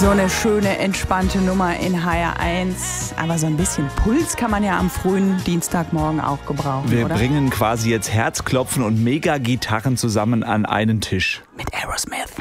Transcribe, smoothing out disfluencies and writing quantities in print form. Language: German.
So eine schöne, entspannte Nummer in HR1. Aber so ein bisschen Puls kann man ja am frühen Dienstagmorgen auch gebrauchen, Wir oder? bringen quasi jetzt Herzklopfen und Mega-Gitarren zusammen an einen Tisch. Mit Aerosmith.